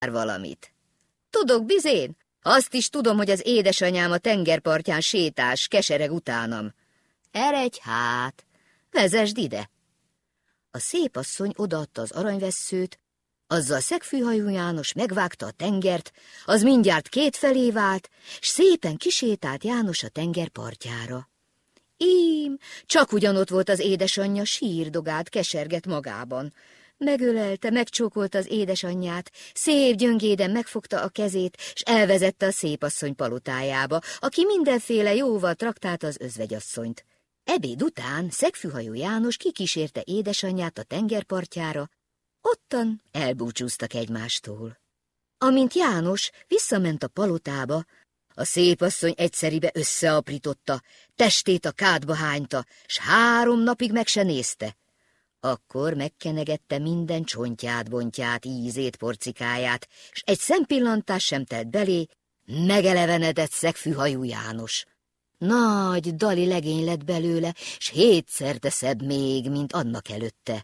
valamit. Tudok bizén? Azt is tudom, hogy az édesanyám a tengerpartján sétás, kesereg utánam. Eredj hát, vezesd ide! A szép asszony odaadta az aranyvesszőt, azzal szegfűhajú János megvágta a tengert, az mindjárt kétfelé vált, s szépen kisétált János a tenger partjára. Ím, csak ugyanott volt az édesanyja, sírdogált, keserget magában. Megölelte, megcsókolta az édesanyját, szép gyöngéden megfogta a kezét, s elvezette a szépasszony palotájába, aki mindenféle jóval traktálta az özvegyasszonyt. Ebéd után szegfűhajú János kikísérte édesanyját a tengerpartjára, ottan elbúcsúztak egymástól. Amint János visszament a palotába, a szépasszony egyszeribe összeaprította, testét a kádba hányta, s 3 napig meg se nézte. Akkor megkenegette minden csontját, bontját, ízét, porcikáját, s egy szempillantás sem telt belé, megelevenedett szegfűhajú János. Nagy dali legény lett belőle, s 7-szer szebb még, mint annak előtte.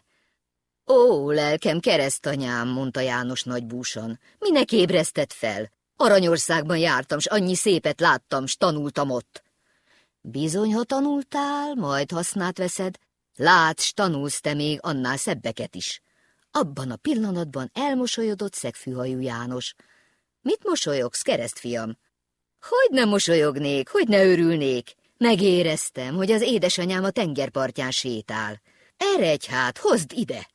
Ó, lelkem, keresztanyám, mondta János nagybúsan, minek ébresztett fel? Aranyországban jártam, s annyi szépet láttam, s tanultam ott. Bizony, ha tanultál, majd hasznát veszed, látsz, s tanulsz te még annál szebbeket is. Abban a pillanatban elmosolyodott szegfűhajú János. Mit mosolyogsz, keresztfiam? Hogy ne mosolyognék, hogy ne örülnék? Megéreztem, hogy az édesanyám a tengerpartján sétál. Eredj hát, hozd ide!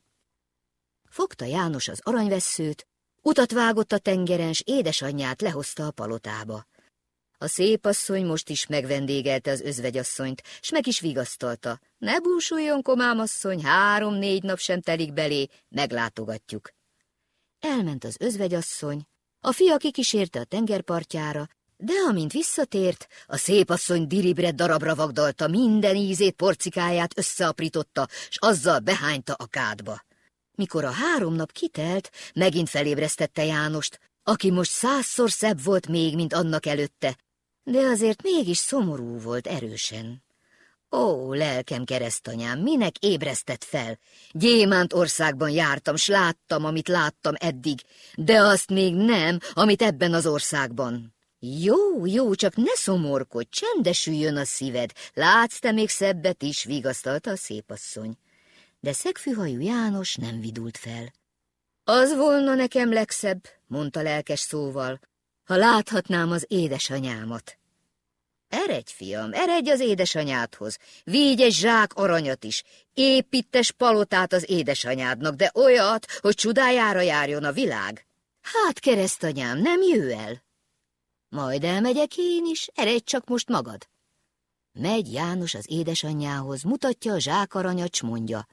Fogta János az aranyvesszőt, utat vágott a tengeren, s édesanyját lehozta a palotába. A szépasszony most is megvendégelte az özvegyasszonyt, s meg is vigasztalta. Ne búsuljon, komámasszony, 3-4 nap sem telik belé, meglátogatjuk. Elment az özvegyasszony, a fia kikísérte a tengerpartjára, de amint visszatért, a szépasszony diribre darabra vagdalta, minden ízét, porcikáját összeaprította, s azzal behányta a kádba. Mikor a 3 nap kitelt, megint felébresztette Jánost, aki most 100-szor szebb volt még, mint annak előtte, de azért mégis szomorú volt erősen. Ó, lelkem, keresztanyám, minek ébresztett fel? Gyémánt országban jártam, s láttam, amit láttam eddig, de azt még nem, amit ebben az országban. Jó, jó, csak ne szomorkodj, csendesüljön a szíved, látsz te még szebbet is, vigasztalta a szépasszony. De szegfűhajú János nem vidult fel. Az volna nekem legszebb, mondta lelkes szóval, ha láthatnám az édesanyámat. Eredj, fiam, eredj az édesanyádhoz, vigy egy zsák aranyat is, építes palotát az édesanyádnak, de olyat, hogy csodájára járjon a világ. Hát, keresztanyám, nem jöjj el? Majd elmegyek én is, eredj csak most magad. Megy János az édesanyjához, mutatja a zsákaranyat, s mondja.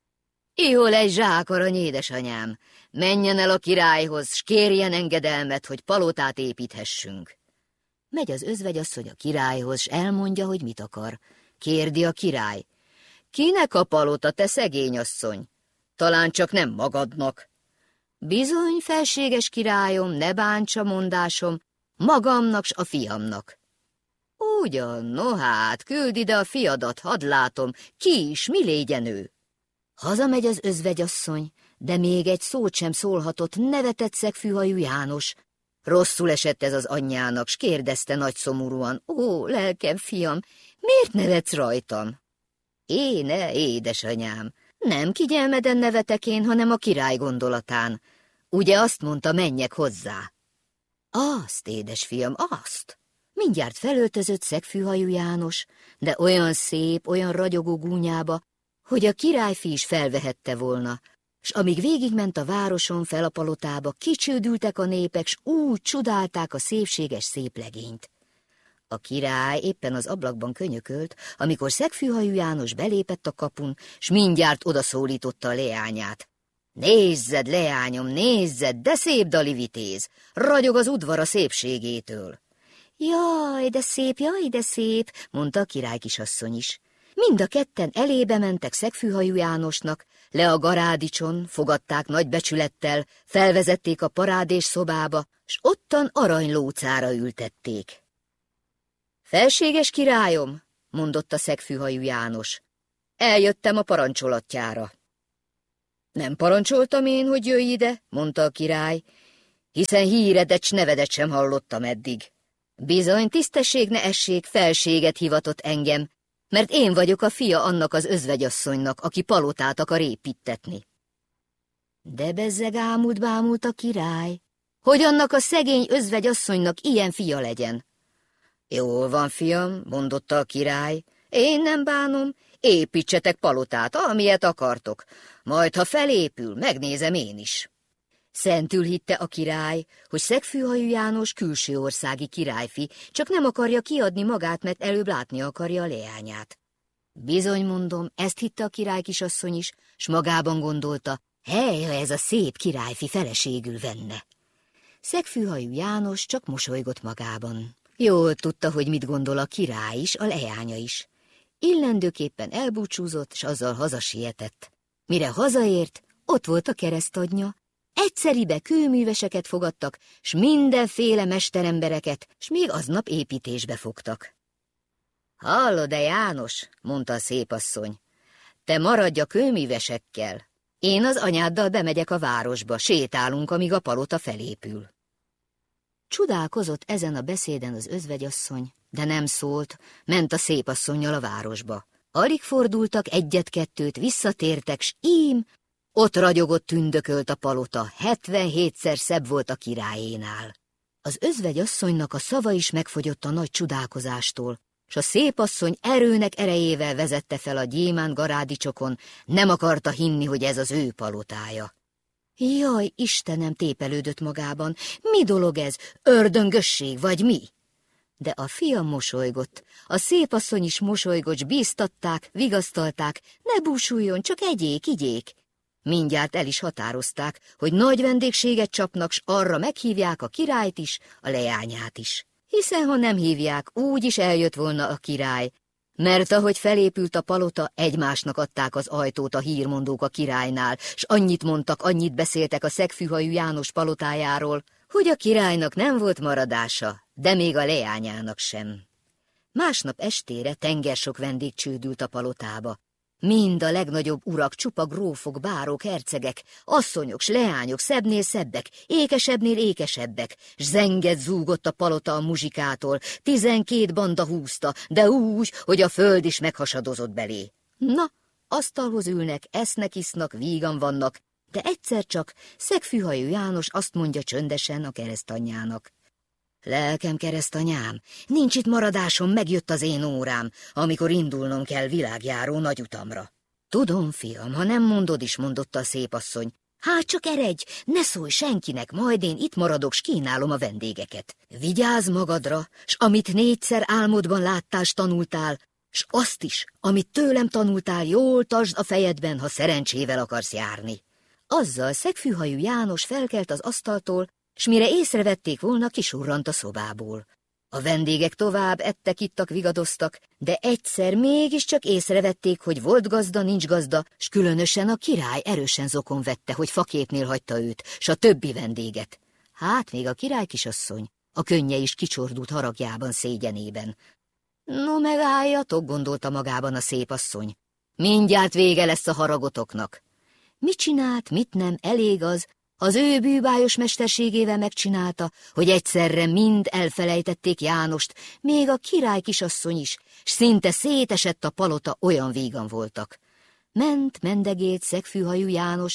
Ihol egy zsákarany, édesanyám, menjen el a királyhoz, s kérjen engedelmet, hogy palotát építhessünk. Megy az özvegyasszony a királyhoz, s elmondja, hogy mit akar. Kérdi a király. Kinek a palota, te szegény asszony? Talán csak nem magadnak. Bizony, felséges királyom, ne bántsa mondásom, magamnak s a fiamnak. Ugyan, no hát, küld ide a fiadat, hadd látom, ki is, mi légyen ő. Hazamegy az özvegyasszony, de még egy szót sem szólhatott, nevetett szegfűhajú János. Rosszul esett ez az anyjának, s kérdezte nagy szomorúan, ó, lelkem, fiam, miért nevetsz rajtam? Éne, édesanyám, nem kigyelmeden nevetek én, hanem a király gondolatán. Ugye azt mondta, menjek hozzá? Azt, édesfiam, azt. Mindjárt felöltözött szegfűhajú János, de olyan szép, olyan ragyogó gúnyába, hogy a királyfi is felvehette volna, s amíg végigment a városon fel a palotába, kicsődültek a népek, s úgy csodálták a szépséges szép legényt. A király éppen az ablakban könyökölt, amikor szegfűhajú János belépett a kapun, s mindjárt odaszólította a leányát. Nézzed, leányom, nézzed, de szép dalivitéz, ragyog az udvar a szépségétől. Jaj, de szép, mondta a király kisasszony is. Mind a ketten elébe mentek szegfűhajú Jánosnak, le a garádicson, fogadták nagy becsülettel, felvezették a parádés szobába, s ottan aranylócára ültették. Felséges királyom, mondotta szegfűhajú János, eljöttem a parancsolatjára. Nem parancsoltam én, hogy jöjj ide, mondta a király. hiszen híredet s nevedet sem hallottam eddig. Bizony tisztesség ne essék, felséget hivatott engem, mert én vagyok a fia annak az özvegyasszonynak, aki palotát akar építetni. De bezzeg ámult-bámult a király, hogy annak a szegény özvegyasszonynak ilyen fia legyen. Jól van, fiam, mondotta a király, én nem bánom, építsetek palotát, amilyet akartok, majd ha felépül, megnézem én is. Szentül hitte a király, hogy Szegfűhajú János külső országi királyfi, csak nem akarja kiadni magát, mert előbb látni akarja a leányát. Bizony mondom, ezt hitte a király kisasszony is, s magában gondolta, hely, ha ez a szép királyfi feleségül venne. Szegfűhajú János csak mosolygott magában. Jól tudta, hogy mit gondol a király is, a leánya is. Illendőképpen elbúcsúzott, s azzal hazasietett. Mire hazaért, ott volt a keresztanyja. Egyszeribe kőműveseket fogadtak, s mindenféle mesterembereket, s még aznap építésbe fogtak. Hallod-e, János, mondta a szépasszony, te maradj a kőművesekkel. Én az anyáddal bemegyek a városba, sétálunk, amíg a palota felépül. Csodálkozott ezen a beszéden az özvegyasszony, de nem szólt, ment a szépasszonnyal a városba. Alig fordultak egyet-kettőt, visszatértek, s ím, ott ragyogott, tündökölt a palota, 77-szer szebb volt a királyénál. Az özvegyasszonynak a szava is megfogyott a nagy csodálkozástól, s a szépasszony erőnek erejével vezette fel a gyémánt garádicsokon, nem akarta hinni, hogy ez az ő palotája. Jaj, Istenem, tépelődött magában, mi dolog ez, ördöngösség vagy mi? De a fiam mosolygott, a szépasszony is mosolygott, s bíztatták, vigasztalták, ne búsuljon, csak egyék, igyék. Mindjárt el is határozták, hogy nagy vendégséget csapnak, s arra meghívják a királyt is, a leányát is. Hiszen ha nem hívják, úgy is eljött volna a király, mert ahogy felépült a palota, egymásnak adták az ajtót a hírmondók a királynál, s annyit mondtak, annyit beszéltek a Szegfűhajú János palotájáról, hogy a királynak nem volt maradása, de még a leányának sem. Másnap estére tengersok vendég csődült a palotába. Mind a legnagyobb urak, csupa grófok, bárók, hercegek, asszonyok, s leányok, szebbnél szebbek, ékesebbnél ékesebbek, s zenget zúgott a palota a muzsikától, 12 banda húzta, de úgy, hogy a föld is meghasadozott belé. Na, asztalhoz ülnek, esznek, isznak, vígan vannak, de egyszer csak Szegfűhajú János azt mondja csöndesen a keresztanyjának. Lelkem, keresztanyám, nincs itt maradásom, megjött az én órám, amikor indulnom kell világjáró nagyutamra. Tudom, fiam, ha nem mondod is, mondotta a szépasszony. Hát csak eredj, ne szólj senkinek, majd én itt maradok, s kínálom a vendégeket. Vigyázz magadra, s amit 4-szer álmodban láttál, s tanultál, s azt is, amit tőlem tanultál, jól tartsd a fejedben, ha szerencsével akarsz járni. Azzal Szegfűhajú János felkelt az asztaltól, s mire észrevették volna, kisurrant a szobából. A vendégek tovább ettek-ittak, vigadoztak, de egyszer mégiscsak észrevették, hogy volt gazda, nincs gazda, s különösen a király erősen zokon vette, hogy faképnél hagyta őt, s a többi vendéget. Hát még a király kisasszony, a könnye is kicsordult haragjában, szégyenében. No, megálljatok, gondolta magában a szépasszony. Mindjárt vége lesz a haragotoknak. Mit csinált, mit nem, elég az ő bűbájos mesterségével megcsinálta, hogy egyszerre mind elfelejtették Jánost, még a király kisasszony is, s szinte szétesett a palota, olyan vígan voltak. Mendegélt Szegfűhajú János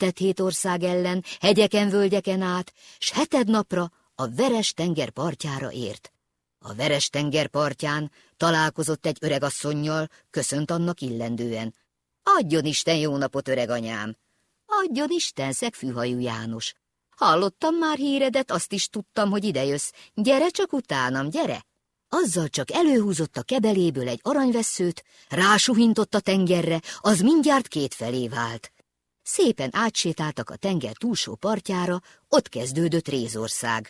7 ország ellen, hegyeken, völgyeken át, s 7 napra a Veres-tenger partjára ért. A Veres-tenger partján találkozott egy öregasszonnyal, köszönt annak illendően. Adjon Isten jó napot, öreganyám! Adjon Isten, Szegfűhajú János! Hallottam már híredet, azt is tudtam, hogy idejössz. Gyere csak utánam, gyere! Azzal csak előhúzott a kebeléből egy aranyvesszőt, rásuhintott a tengerre, az mindjárt kétfelé vált. Szépen átsétáltak a tenger túlsó partjára, ott kezdődött Rézország.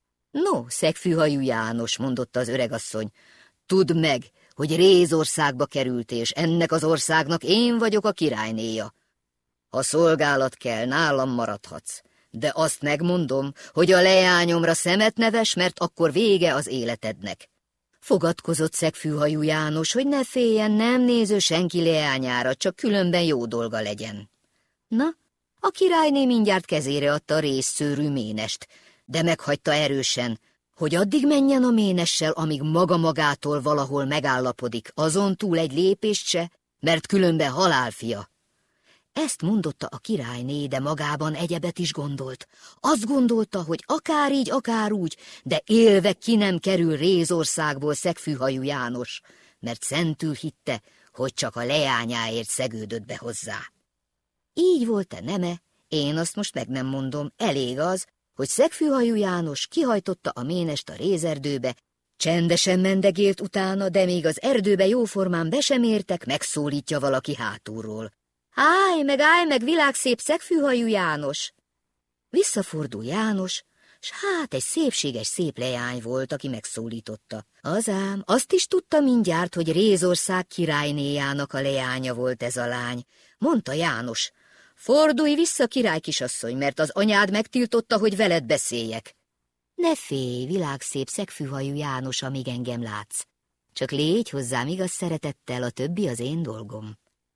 No, Szegfűhajú János, mondotta az öregasszony, tudd meg, hogy Rézországba került, és ennek az országnak én vagyok a királynéja. Ha szolgálat kell, nálam maradhatsz, de azt megmondom, hogy a leányomra szemet ne vess, mert akkor vége az életednek. Fogadkozott Szegfűhajú János, hogy ne féljen, nem néző senki leányára, csak különben jó dolga legyen. Na, a királyné mindjárt kezére adta a rézszőrű ménest, de meghagyta erősen, hogy addig menjen a ménessel, amíg maga magától valahol megállapodik, azon túl egy lépést se, mert különben halálfia. Ezt mondotta a királyné, de magában egyebet is gondolt. Azt gondolta, hogy akár így, akár úgy, de élve ki nem kerül Rézországból szegfűhajú János, mert szentül hitte, hogy csak a leányáért szegődött be hozzá. Így volt-e neme, én azt most meg nem mondom, elég az, hogy szegfűhajú János kihajtotta a ménest a rézerdőbe, csendesen mendegélt utána, de még az erdőbe jóformán be sem értek, megszólítja valaki hátulról. Állj meg, világszép szegfűhajú János! Visszafordul János, s hát egy szépséges szép leány volt, aki megszólította. Azám, azt is tudta mindjárt, hogy Rézország királynéjának a leánya volt ez a lány. Mondta János, fordulj vissza, királykisasszony, mert az anyád megtiltotta, hogy veled beszéljek. Ne félj, világszép szegfűhajú János, amíg engem látsz. Csak légy hozzám igaz szeretettel, a többi az én dolgom.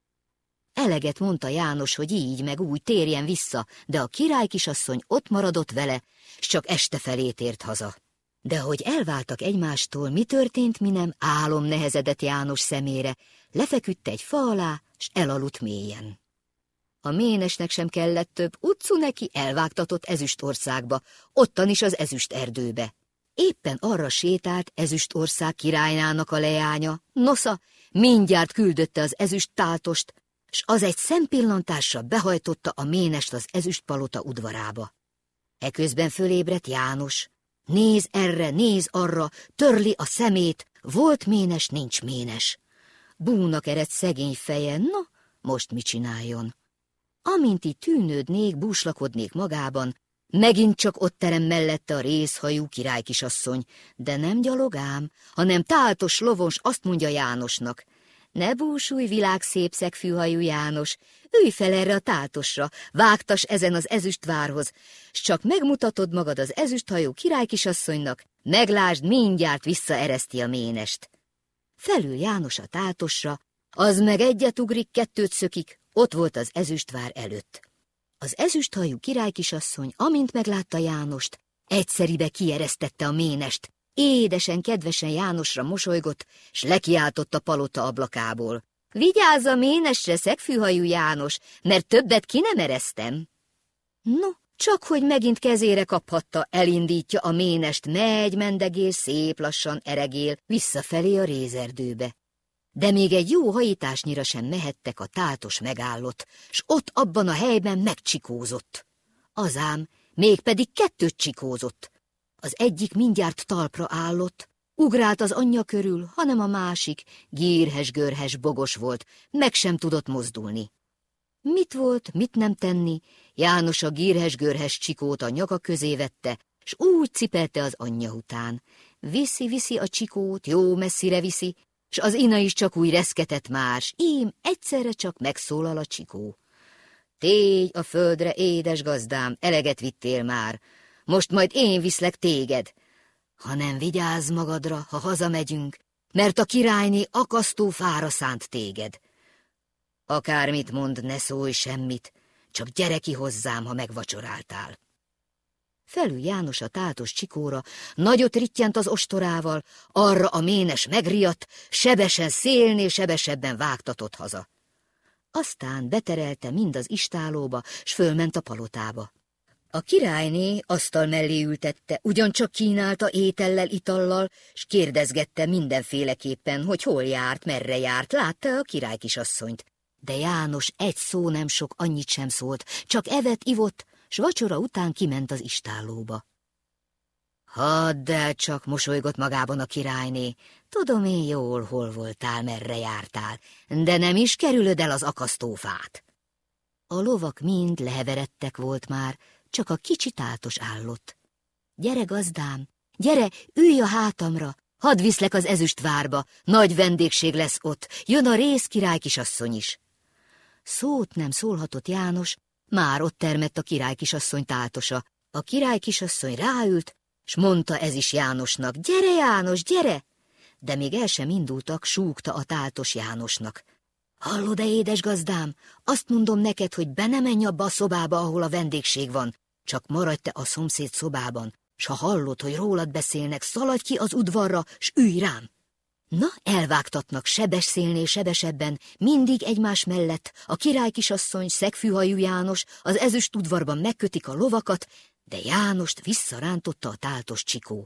Eleget mondta János, hogy így meg úgy térjen vissza, de a királykisasszony ott maradott vele, s csak este felé tért haza. De hogy elváltak egymástól, mi történt, mi nem, álom nehezedett János szemére, lefeküdt egy fa alá, s elaludt mélyen. A ménesnek sem kellett több, utcu neki elvágtatott Ezüstországba, ottan is az Ezüst erdőbe. Éppen arra sétált Ezüstország királynának a leánya, nosza, mindjárt küldötte az ezüst táltost, s az egy szempillantásra behajtotta a ménest az ezüstpalota udvarába. Eközben fölébredt János. Néz erre, néz arra, törli a szemét, volt ménes, nincs ménes. Búnak eredt szegény feje, no, most mit csináljon? Amint így tűnődnék, búslakodnék magában, megint csak ott terem mellette a rézhajú királykisasszony, de nem gyalogám, hanem táltos lovons, azt mondja Jánosnak. Ne búsulj, világszép szegfűhajú János, ülj fel erre a táltosra, vágtas ezen az ezüstvárhoz, s csak megmutatod magad az ezüsthajú királykisasszonynak, meglásd, mindjárt visszaereszti a ménest. Felül János a táltosra, az meg egyet ugrik, kettőt szökik, ott volt az ezüstvár előtt. Az ezüsthajú királykisasszony, amint meglátta Jánost, egyszeribe kieresztette a ménest, édesen, kedvesen Jánosra mosolygott, s lekiáltott a palota ablakából. Vigyázz a ménesre, szegfűhajú János, mert többet ki nem eresztem. No, csak hogy megint kezére kaphatta, elindítja a ménest, megy, mendegél, szép lassan eregél, visszafelé a rézerdőbe. De még egy jó hajításnyira sem mehettek, a táltos megállott, s ott abban a helyben megcsikózott. Azám, mégpedig kettőt csikózott. Az egyik mindjárt talpra állott, ugrált az anyja körül, hanem a másik gírhes-görhes bogos volt, meg sem tudott mozdulni. Mit volt, mit nem tenni, János a gírhes-görhes csikót a nyaka közé vette, s úgy cipelte az anyja után. Viszi a csikót, jó messzire viszi, s az ina is csak úgy reszketett már, s ím egyszerre csak megszólal a csikó. Tégy a földre, édes gazdám, eleget vittél már, most majd én viszlek téged. Hanem vigyázz magadra, ha hazamegyünk, mert a királyné akasztó fára szánt téged. Akármit mond, ne szólj semmit, csak gyere ki hozzám, ha megvacsoráltál. Felül János a táltos csikóra, nagyot rittyent az ostorával, arra a ménes megriadt, sebesen szélnél sebesebben vágtatott haza. Aztán beterelte mind az istálóba, s fölment a palotába. A királyné asztal mellé ültette, ugyancsak kínálta étellel, itallal, s kérdezgette mindenféleképpen, hogy hol járt, merre járt, látta a királykisasszonyt. De János egy szó nem sok, annyit sem szólt, csak evett, ivott, s vacsora után kiment az istállóba. Hadd el csak, mosolygott magában a királyné, tudom én jól, hol voltál, merre jártál, de nem is kerülöd el az akasztófát. A lovak mind leheveredtek volt már, csak a kicsi táltos állott. Gyere, gazdám, gyere, ülj a hátamra, hadd viszlek az ezüstvárba, nagy vendégség lesz ott, jön a réz királykisasszony is. Szót nem szólhatott János, már ott termett a királykisasszony táltosa. A királykisasszony ráült, s mondta ez is Jánosnak, gyere János, gyere! De még el sem indultak, súgta a táltos Jánosnak. Hallod-e, édes gazdám, azt mondom neked, hogy be ne menj abba a szobába, ahol a vendégség van, csak maradj te a szomszéd szobában, S ha hallod, hogy rólad beszélnek, szaladj ki az udvarra, s ülj rám. Na, elvágtatnak sebes sebesebben, mindig egymás mellett, a királykisasszony, szegfűhajú János az ezüst udvarban megkötik a lovakat, de Jánost visszarántotta a táltos Csikó.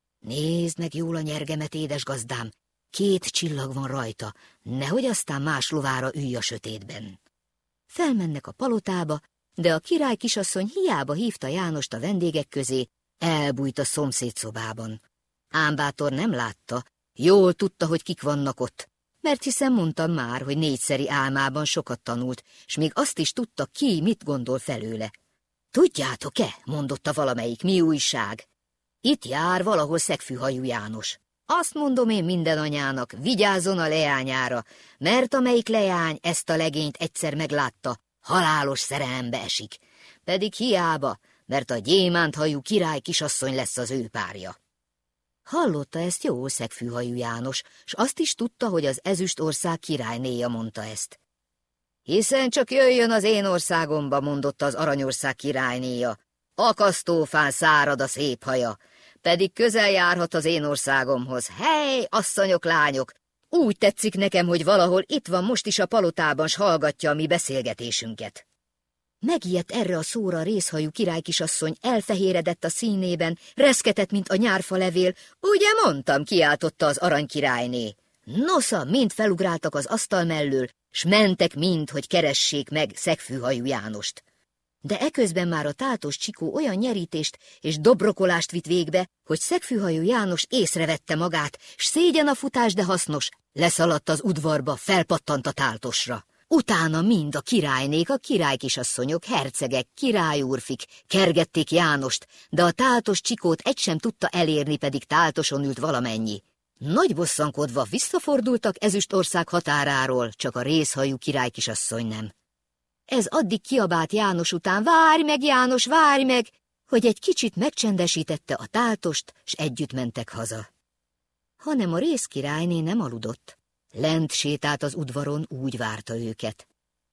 Nézd meg jól a nyergemet, édes gazdám, 2 csillag van rajta, nehogy aztán más lovára ülj a sötétben. Felmennek a palotába, de a királykisasszony hiába hívta Jánost a vendégek közé, elbújt a szomszédszobában. Ám bátor nem látta, jól tudta, hogy kik vannak ott, mert hiszen mondtam már, hogy 4-szeri álmában sokat tanult, s még azt is tudta, ki mit gondol felőle. Tudjátok-e, mondotta valamelyik, mi újság? Itt jár valahol szegfűhajú János. Azt mondom én minden anyának, vigyázzon a leányára, mert amelyik leány ezt a legényt egyszer meglátta, halálos szerelembe esik. Pedig hiába, mert a gyémánthajú király kisasszony lesz az ő párja. Hallotta ezt jól szegfűhajú János, s azt is tudta, hogy az ezüstország királynéja mondta ezt. Hiszen csak jöjjön az én országomba, mondotta az Aranyország királynéja. Akasztófán szárad a szép haja, pedig közel járhat az én országomhoz. Hely, asszonyok, lányok! Úgy tetszik nekem, hogy valahol itt van most is a palotában, s hallgatja a mi beszélgetésünket. Megijedt erre a szóra a rézhajú királykisasszony, elfehéredett a színében, reszketett, mint a nyárfalevél. Ugye mondtam, kiáltotta az aranykirályné. Nosza, mind felugráltak az asztal mellől, s mentek mind, hogy keressék meg szegfűhajú Jánost. De eközben már a táltos Csikó olyan nyerítést és dobrokolást vitt végbe, hogy szegfűhajú János észrevette magát, s szégyen a futás, de hasznos, leszaladt az udvarba, felpattant a táltosra. Utána mind a királynék, a királykisasszonyok, hercegek, királyúrfik kergették Jánost, de a táltos Csikót egy sem tudta elérni, pedig táltoson ült valamennyi. Nagy bosszankodva visszafordultak ezüstország határáról, csak a rézhajú királykisasszony nem. Ez addig kiabált János után, várj meg, János, várj meg, hogy egy kicsit megcsendesítette a táltost, s együtt mentek haza. Hanem a rézkirályné nem aludott. Lent sétált az udvaron, úgy várta őket.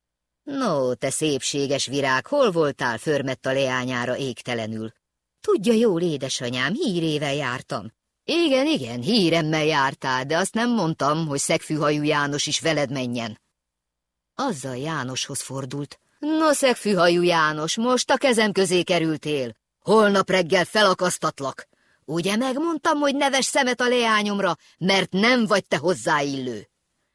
No, te szépséges virág, hol voltál? Förmett a leányára égtelenül. Tudja jól, édesanyám, hírével jártam. Igen, híremmel jártál, de azt nem mondtam, hogy szegfűhajú János is veled menjen. Azzal Jánoshoz fordult. No, szegfűhajú János, most a kezem közé kerültél. Holnap reggel felakasztatlak. Ugye megmondtam, hogy ne vess szemet a leányomra, mert nem vagy te hozzáillő.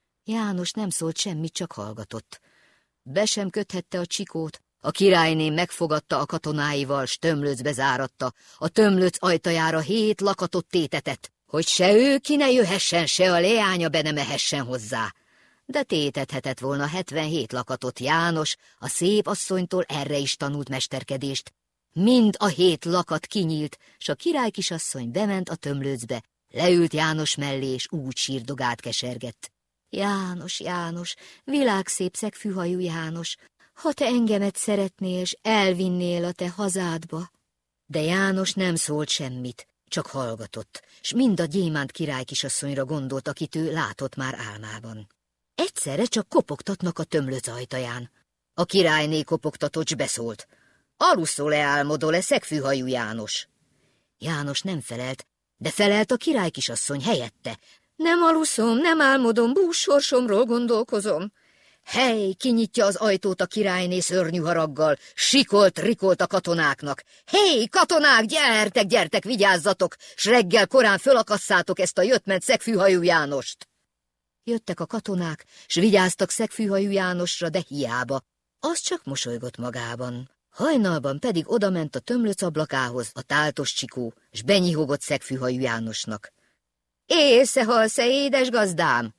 János nem szólt semmit, csak hallgatott. Be sem köthette a Csikót, a királyné megfogadta a katonáival, s tömlöcbe záratta, a tömlöc ajtajára 7 lakatot tétetett, hogy se ő ki ne jöhessen, se a leánya be ne mehessen hozzá. De tétethetett volna 77 lakatot János, a szép asszonytól erre is tanult mesterkedést. Mind a 7 lakat kinyílt, s a királykisasszony bement a tömlőcbe, leült János mellé, és úgy sírdogált, kesergett. János, János, világszép szegfűhajú János, ha te engemet szeretnél, és elvinnél a te hazádba. De János nem szólt semmit, csak hallgatott, s mind a gyémánt királykisasszonyra gondolt, akit ő látott már álmában. Egyszerre csak kopogtatnak a tömlöc ajtaján. A királyné kopogtatott, s beszólt. Aluszol-e, álmodol-e, szegfűhajú János? János nem felelt, de felelt a királykisasszony helyette. Nem aluszom, nem álmodom, bússorsomról gondolkozom. Hely, kinyitja az ajtót a királyné szörnyű haraggal, rikolt a katonáknak. Hé, katonák, gyertek, vigyázzatok, s reggel korán fölakasszátok ezt a jöttment szegfűhajú Jánost. Jöttek a katonák, s vigyáztak szegfűhajú Jánosra, de hiába, az csak mosolygott magában. Hajnalban pedig odament a tömlöc ablakához a táltos Csikó, s benyihogott szegfűhajú Jánosnak. Élsz-e, halsz-e, édes gazdám?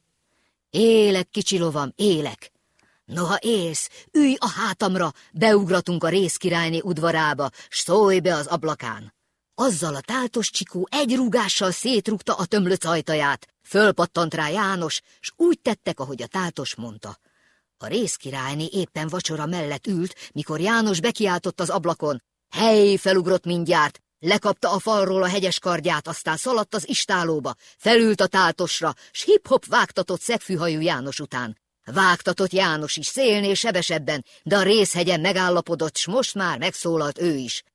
Élek, kicsi lovam, élek. Noha élsz, ülj a hátamra, beugratunk a rézkirályné udvarába, s szólj be az ablakán. Azzal a táltos Csikó egy rúgással szétrúgta a tömlöc ajtaját, fölpattant rá János, s úgy tettek, ahogy a táltos mondta. A rézkirályné éppen vacsora mellett ült, mikor János bekiáltott az ablakon. Hely, felugrott mindjárt, lekapta a falról a hegyes kardját, aztán szaladt az istálóba, felült a táltosra, s hip-hop vágtatott szegfűhajú János után. Vágtatott János is szélnél sebesebben, de a rézhegyen megállapodott, s most már megszólalt ő is.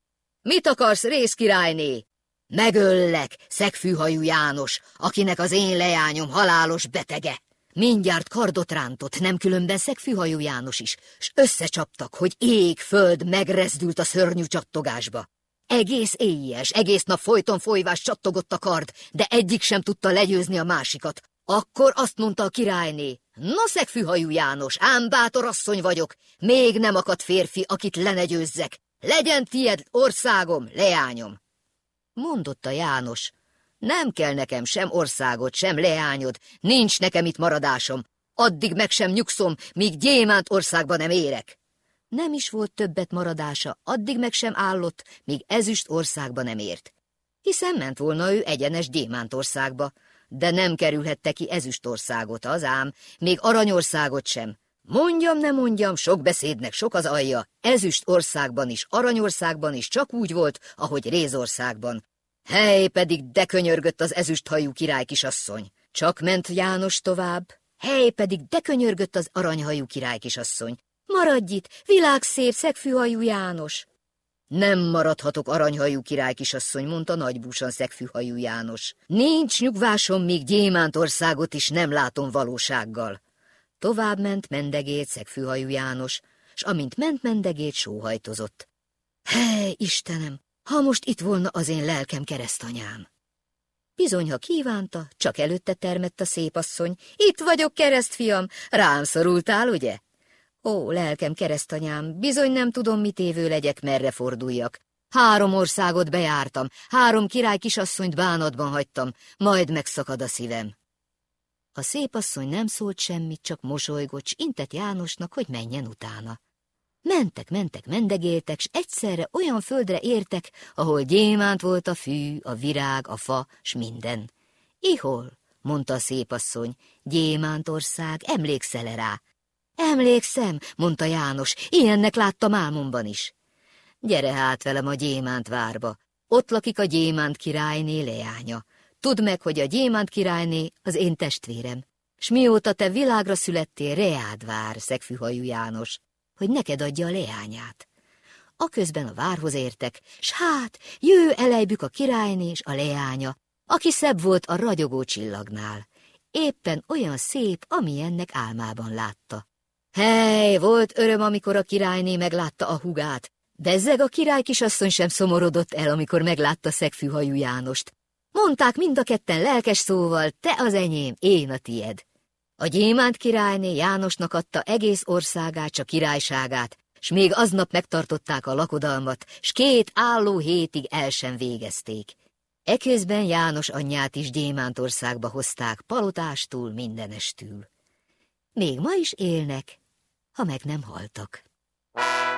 Mit akarsz, részkirályné? Megöllek, szegfűhajú János, akinek az én leányom halálos betege. Mindjárt kardot rántott, nem különben szegfűhajú János is, s összecsaptak, hogy ég-föld megrezdült a szörnyű csattogásba. Egész éjjel, egész nap folyton folyvás csattogott a kard, de egyik sem tudta legyőzni a másikat. Akkor azt mondta a királyné: na, szegfűhajú János, ám bátor asszony vagyok, még nem akadt férfi, akit le ne győzzek. Legyen tied országom, leányom. Mondotta János: nem kell nekem sem országod, sem leányod, nincs nekem itt maradásom. Addig meg sem nyugszom, míg Gyémánt országba nem érek. Nem is volt többet maradása, addig meg sem állott, míg Ezüst országba nem ért. Hiszen ment volna ő egyenes Gyémánt országba, de nem kerülhette ki Ezüst országot, az ám, még Aranyországot sem. Mondjam, ne mondjam, sok beszédnek sok az alja, Ezüst országban is, Aranyországban is csak úgy volt, ahogy Rézországban. Hely, pedig de könyörgött az ezüsthajú király kisasszony. Csak ment János tovább. Hely, pedig de könyörgött az aranyhajú király kisasszony. Maradj itt, világszép, szegfűhajú János! Nem maradhatok, aranyhajú király kisasszony, mondta nagybúsan szegfűhajú János. Nincs nyugvásom, míg Gyémánt országot is nem látom valósággal. Tovább ment mendegét szegfűhajú János, s amint ment mendegét, sóhajtozott. Hely, Istenem, ha most itt volna az én lelkem keresztanyám! Bizony, ha kívánta, csak előtte termett a szépasszony. Itt vagyok, keresztfiam, rám szorultál, ugye? Ó, lelkem keresztanyám, bizony nem tudom, mit évő legyek, merre forduljak. 3 országot bejártam, 3 király kisasszonyt bánatban hagytam, majd megszakad a szívem. A szépasszony nem szólt semmit, csak mosolygott, s intett Jánosnak, hogy menjen utána. Mentek, mendegéltek, s egyszerre olyan földre értek, ahol gyémánt volt a fű, a virág, a fa, s minden. Ihol, mondta a szépasszony, Gyémántország, emlékszel-e rá? Emlékszem, mondta János, ilyennek láttam álmomban is. Gyere hát velem a Gyémánt várba, ott lakik a Gyémánt királyné leánya. Tudd meg, hogy a Gyémánt királyné az én testvérem, s mióta te világra születtél, reád vár, szegfűhajú János, hogy neked adja a leányát. Aközben a várhoz értek, s hát jő elejbük a királyné és a leánya, aki szebb volt a ragyogó csillagnál. Éppen olyan szép, amilyennek álmában látta. Hely, volt öröm, amikor a királyné meglátta a hugát. Bezzeg a király kisasszony sem szomorodott el, amikor meglátta szegfűhajú Jánost. Mondták mind a ketten lelkes szóval, te az enyém, én a tied. A Gyémánt királyné Jánosnak adta egész országát, csak királyságát, s még aznap megtartották a lakodalmat, s 2 álló hétig el sem végezték. Eközben János anyját is Gyémántországba hozták, palotástól mindenestül. Még ma is élnek, ha meg nem haltak.